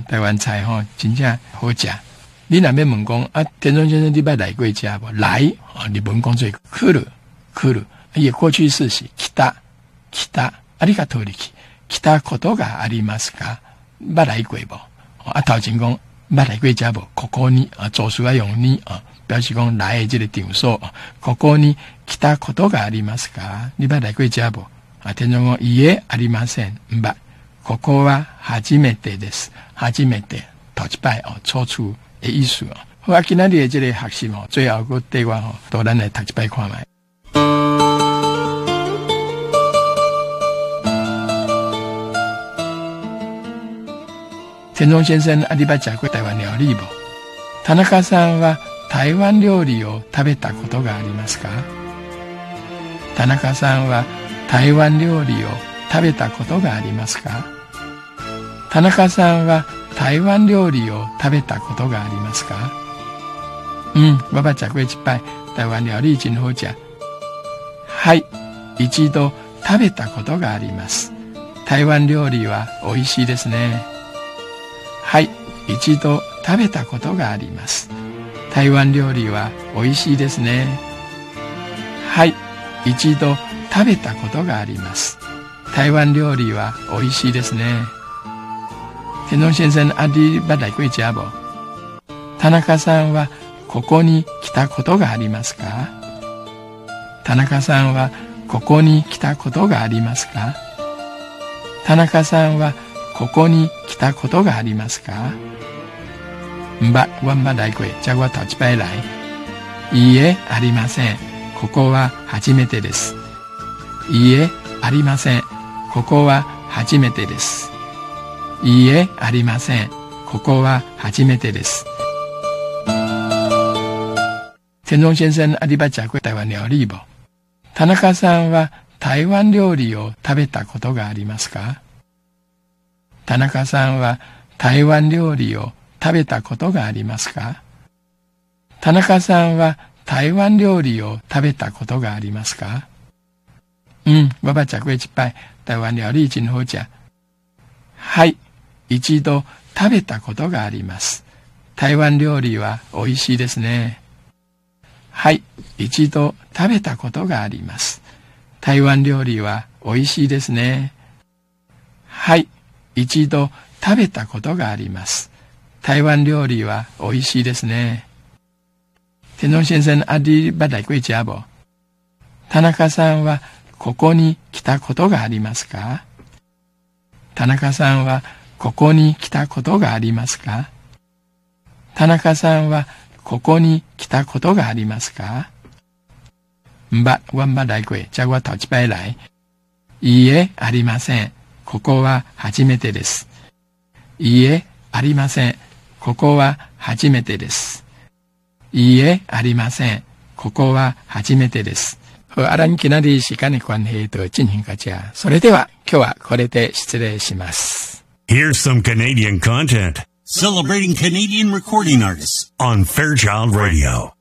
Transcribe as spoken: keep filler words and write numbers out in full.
台湾菜吼真正好食。你若要问讲啊，田中先生你捌来过食无？来啊，日本讲做来る来る，伊過去式是来た来た。ありがとうに来たことがありますか？捌来過無？啊，頭前講捌來過食無？ここに啊，做事要用に啊，表示講來的這個場所啊，ここに来たことがありますか？你捌來過食無？啊，田中講いいえ、ありません。唔捌。ここは初めてです。初めて頭一擺哦，初次的意思哦。好啊，今仔日的這個學習哦，最後佫對我吼，都咱來頭一擺看覓。田中先生、あり捌食過台湾料理無？田中さんは台湾料理を食べたことがありますか？田中さんは台湾料理を食べたことがありますか？田中さんは台湾料理を食べたことがありますか？うん、我捌食過一擺台湾料理真好食。はい、一度食べたことがあります。台湾料理は美味しいですね。はい、一度食べたことがあります。台湾料理は美味しいですね。はい、一度食べたことがあります。台湾料理は美味しいですね。田中先生、あり捌来過食無？田中さんはここに来たことがありますか？田中さんはここに来たことがありますか？田中さんはここに来たことがありますか？唔捌、我唔捌来過，じゃ我頭一擺來。いいえ、ありません。ここは初めてです。いいえ、ありません。ここは初めてです。いいえ、ありません。ここは初めてです。田中先生、あり捌食過台湾料理無？田中さんは台湾料理を食べたことがありますか？田中さんは台湾料理を食べたことがありますか？田中さんは台湾料理を食べたことがありますか？うん、我捌食過一擺台湾料理真好食。はい、一度食べたことがあります。台湾料理は美味しいですね。はい、一度食べたことがあります。台湾料理は美味しいですね。はい、一度食べたことがあります。台湾料理は美味しいですね。田中先生、あり捌来過食無？田中さんはここに来たことがありますか？田中さんはここに来たことがありますか？田中さんはここに来たことがありますか？唔捌、我唔捌来過，じゃ我頭一擺來。いいえ、ありません。ここは初めてです。いいえ、ありません。ここは初めてです。いいえ、ありません。ここは初めてです。好，啊，咱今仔日時間的關係就進行到這。それでは今日はこれで失礼します。 Here's some Canadian content celebrating Canadian recording artists on Fairchild Radio.